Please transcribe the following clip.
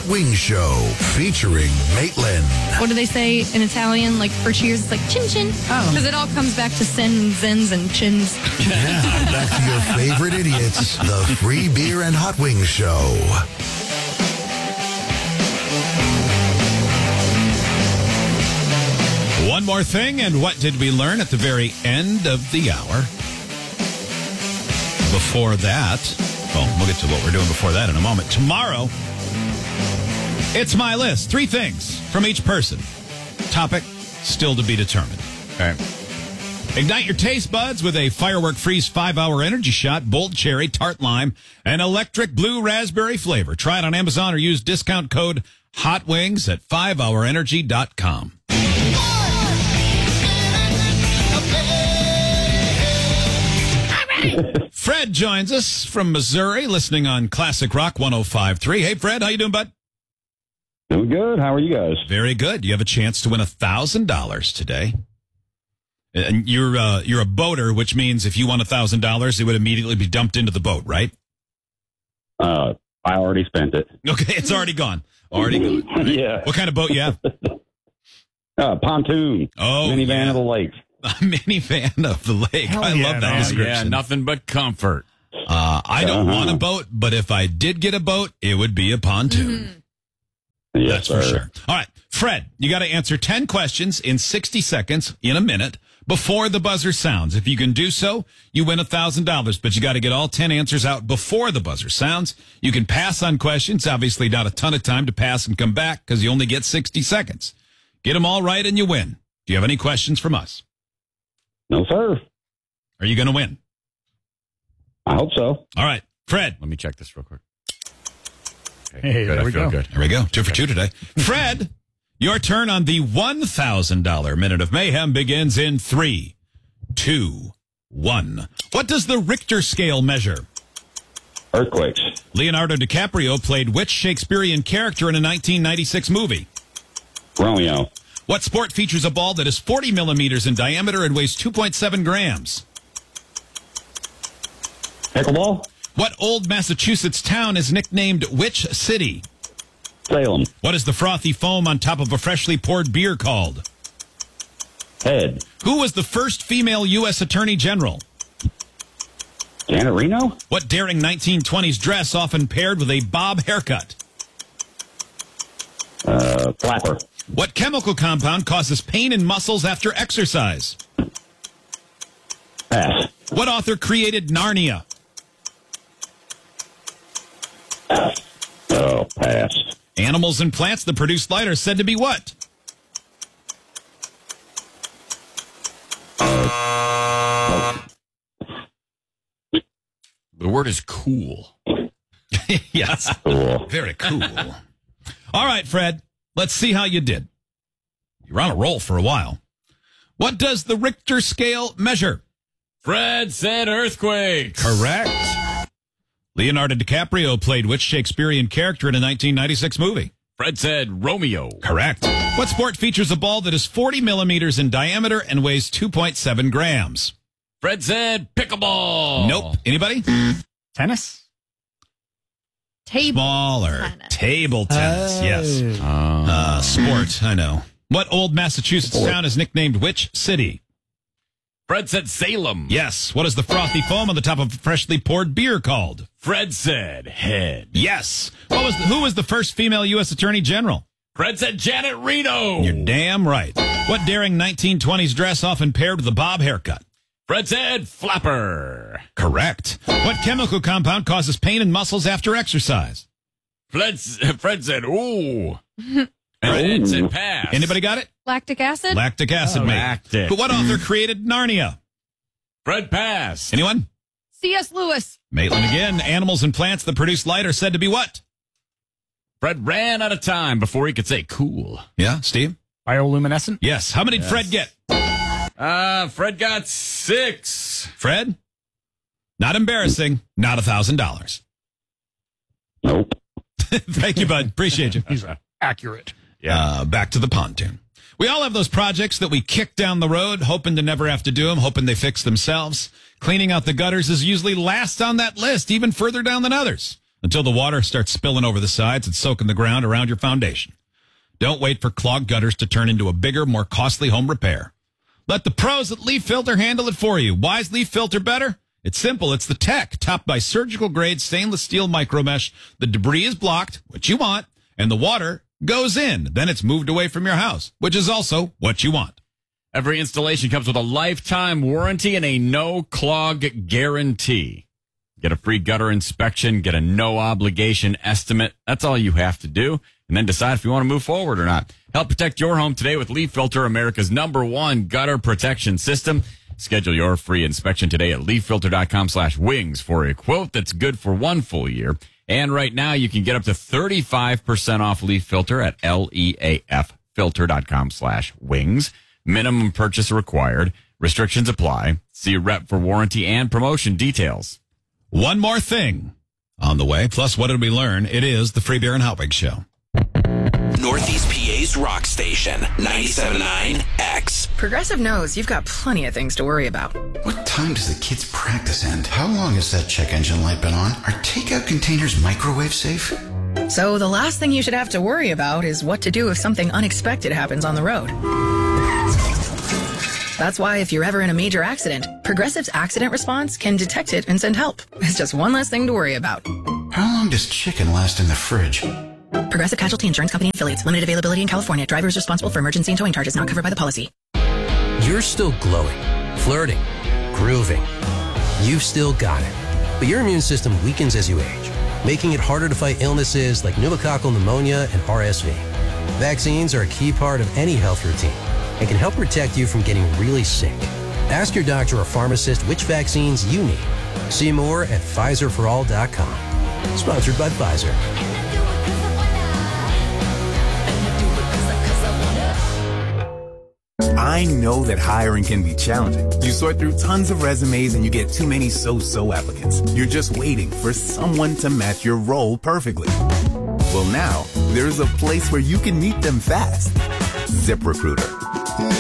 Hot Wings Show featuring Maitland. What do they say in Italian? Like for cheers, it's like chin chin. Because it all comes back to sin and zins and chins. Yeah, back to your favorite idiots, the Free Beer and Hot Wings Show. One more thing, and what did we learn at the very end of the hour? Before that, well, we'll get to what we're doing before that in a moment. Tomorrow, it's my list. 3 things from each person. Topic, still to be determined. All right. Ignite your taste buds with a Firework Freeze 5-hour energy shot, bold cherry, tart lime, and electric blue raspberry flavor. Try it on Amazon or use discount code HOTWINGS at 5hourenergy.com. Fred joins us from Missouri, listening on Classic Rock 105.3. Hey, Fred, how you doing, bud? Doing good. How are you guys? Very good. You have a chance to win $1,000 today. And you're a boater, which means if you won $1,000, it would immediately be dumped into the boat, right? I already spent it. Okay, it's already gone. Already gone. Right? Yeah. What kind of boat you have? Pontoon. Oh, minivan of the lake. A minivan of the lake. Hell I love that description. Yeah, nothing but comfort. I don't want a boat, but if I did get a boat, it would be a pontoon. Yes, That's for sir. sure. All right, Fred, you got to answer 10 questions in 60 seconds in a minute before the buzzer sounds. If you can do so, you win $1,000, but you got to get all 10 answers out before the buzzer sounds. You can pass on questions. Obviously, not a ton of time to pass and come back because you only get 60 seconds. Get them all right and you win. Do you have any questions from us? No, sir. Are you going to win? I hope so. All right, Fred. Let me check this real quick. Hey, good. there we I feel go. good. There we go. 2 for 2 today. Fred, your turn on the $1,000 Minute of Mayhem begins in 3, 2, 1. What does the Richter scale measure? Earthquakes. Leonardo DiCaprio played which Shakespearean character in a 1996 movie? Romeo. What sport features a ball that is 40 millimeters in diameter and weighs 2.7 grams? Pickleball. What old Massachusetts town is nicknamed which city? Salem. What is the frothy foam on top of a freshly poured beer called? Head. Who was the first female U.S. Attorney General? Janet Reno. What daring 1920s dress often paired with a bob haircut? Flapper. What chemical compound causes pain in muscles after exercise? Pass. What author created Narnia? Oh, pass. Animals and plants that produce light are said to be what? The word is cool. Yes. Cool. Very cool. All right, Fred. Let's see how you did. You were on a roll for a while. What does the Richter scale measure? Fred said earthquake. Correct. Leonardo DiCaprio played which Shakespearean character in a 1996 movie? Fred said Romeo. Correct. What sport features a ball that is 40 millimeters in diameter and weighs 2.7 grams? Fred said pickleball. Nope. Anybody? Tennis? Table Smaller. tennis. Table tennis, yes. Sport, I know. What old Massachusetts town is nicknamed which city? Fred said Salem. Yes. What is the frothy foam on the top of a freshly poured beer called? Fred said head. Yes. Who was the first female U.S. Attorney General? Fred said Janet Reno. You're damn right. What daring 1920s dress often paired with a bob haircut? Fred said flapper. Correct. What chemical compound causes pain in muscles after exercise? Fred said ooh. Fred said pass. Anybody got it? Lactic acid? Lactic acid, mate. lactic. But what author created Narnia? Fred pass. Anyone? C.S. Lewis. Maitland again. Animals and plants that produce light are said to be what? Fred ran out of time before he could say cool. Yeah, Steve? Bioluminescent? Yes. How many did Fred get? Fred got 6. Fred? Not embarrassing. Not $1,000. Nope. Thank you, bud. Appreciate you. He's accurate. Back to the pontoon. We all have those projects that we kick down the road, hoping to never have to do them, hoping they fix themselves. Cleaning out the gutters is usually last on that list, even further down than others. until the water starts spilling over the sides and soaking the ground around your foundation. Don't wait for clogged gutters to turn into a bigger, more costly home repair. Let the pros at Leaf Filter handle it for you. Why is Leaf Filter better? It's simple. It's the tech, topped by surgical-grade stainless steel micromesh. The debris is blocked, what you want, and the water goes in. Then it's moved away from your house, which is also what you want. Every installation comes with a lifetime warranty and a no-clog guarantee. Get a free gutter inspection, get a no-obligation estimate. That's all you have to do, and then decide if you want to move forward or not. Help protect your home today with Leaf Filter, America's #1 gutter protection system. Schedule your free inspection today at leaffilter.com/wings for a quote that's good for 1 full year. And right now, you can get up to 35% off Leaf Filter at leaffilter.com/wings. Minimum purchase required. Restrictions apply. See a rep for warranty and promotion details. One more thing on the way, plus what did we learn? It is the Free Beer and Hot Wings Show. Northeast PA's rock station, 97.9 X. Progressive knows you've got plenty of things to worry about. What time does the kids' practice end? How long has that check engine light been on? Are takeout containers microwave safe? So the last thing you should have to worry about is what to do if something unexpected happens on the road. That's why if you're ever in a major accident, Progressive's accident response can detect it and send help. It's just one less thing to worry about. How long does chicken last in the fridge? Progressive Casualty Insurance Company affiliates. Limited availability in California. Driver is responsible for emergency and towing charges not covered by the policy. You're still glowing, flirting, grooving. You've still got it. But your immune system weakens as you age, making it harder to fight illnesses like pneumococcal pneumonia and RSV. Vaccines are a key part of any health routine and can help protect you from getting really sick. Ask your doctor or pharmacist which vaccines you need. See more at PfizerForAll.com. Sponsored by Pfizer. I know that hiring can be challenging. You sort through tons of resumes and you get too many so-so applicants. You're just waiting for someone to match your role perfectly. Well, now, there's a place where you can meet them fast. ZipRecruiter.